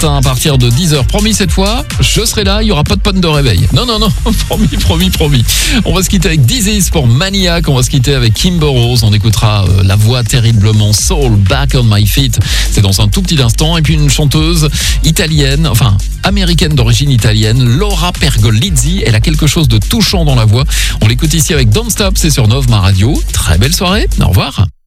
matin à partir de 10h. Promis, cette fois, je serai là, il n'y aura pas de panne de réveil. Non, promis. On va se quitter avec Dizzy pour Maniac, on va se quitter avec Kimber Rose, on écoutera la voix terriblement soul, Back on My Feet. C'est dans un tout petit instant. Et puis une chanteuse italienne, enfin américaine d'origine italienne, Laura Pergolizzi. Elle a quelque chose de touchant dans la voix. On l'écoute ici avec Don't Stop, c'est sur Nova Radio. Très belle soirée, au revoir.